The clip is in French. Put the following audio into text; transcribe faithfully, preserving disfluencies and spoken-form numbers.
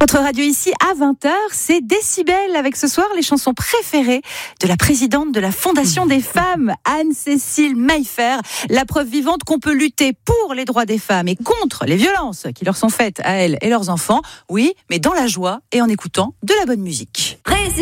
Votre radio ici à vingt heures, c'est Décibel avec ce soir les chansons préférées de la présidente de la Fondation des femmes, Anne-Cécile Maillefer. La preuve vivante qu'on peut lutter pour les droits des femmes et contre les violences qui leur sont faites à elles et leurs enfants. Oui, mais dans la joie et en écoutant de la bonne musique.